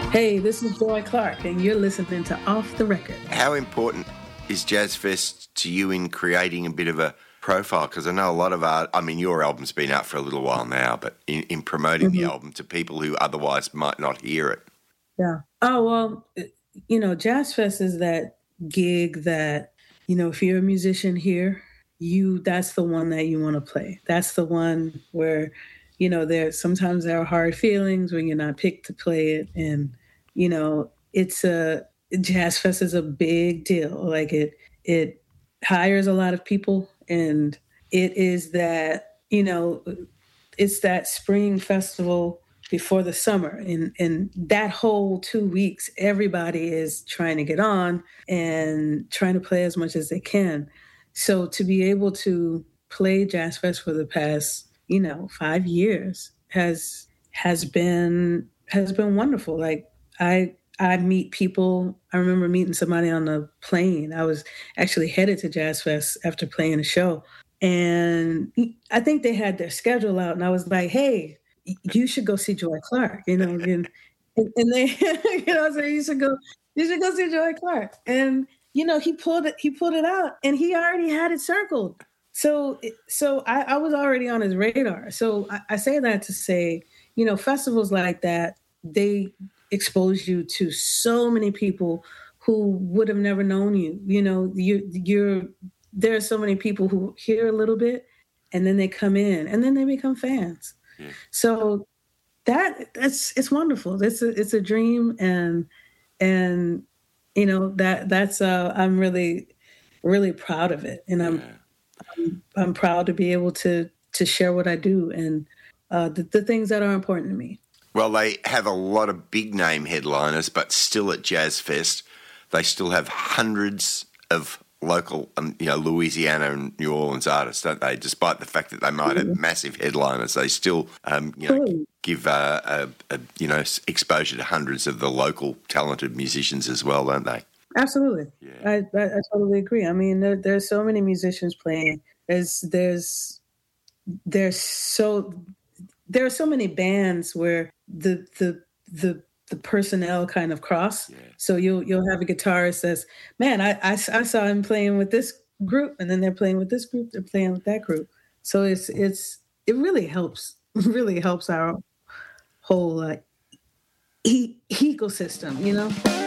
Hey, this is Joy Clark, and you're listening to Off the Record. How important is Jazz Fest to you in creating a bit of a profile? Because I know a lot of art, I mean, your album's been out for a little while now, but in promoting the album to people who otherwise might not hear it. Yeah. Oh, well, Jazz Fest is that gig that, if you're a musician here, that's the one that you want to play. That's the one where, sometimes there are hard feelings when you're not picked to play it. And, Jazz Fest is a big deal. Like it hires a lot of people, and it is that, it's that spring festival before the summer. And that whole 2 weeks, everybody is trying to get on and trying to play as much as they can. So to be able to play Jazz Fest for the past, 5 years has been wonderful. Like I meet people. I remember meeting somebody on the plane. I was actually headed to Jazz Fest after playing a show. And I think they had their schedule out. And I was like, hey, you should go see Joy Clark, and they, so you should go see Joy Clark. And, he pulled it out, and he already had it circled. So I was already on his radar. So I say that to say, festivals like that, they expose you to so many people who would have never known you. There are so many people who hear a little bit, and then they come in, and then they become fans. Yeah. So it's wonderful. It's a dream, and that's I'm really, really proud of it, and I'm proud to be able to share what I do and the things that are important to me. Well, they have a lot of big name headliners, but still at Jazz Fest, they still have hundreds of local, Louisiana and New Orleans artists, don't they? Despite the fact that they might have massive headliners, they still, give exposure to hundreds of the local talented musicians as well, don't they? Absolutely, yeah. I totally agree. I mean, there's so many musicians playing. There are so many bands where the personnel kind of cross. Yeah. So you'll have a guitarist that's, man, I saw him playing with this group, and then they're playing with this group, they're playing with that group. So it really helps our whole ecosystem,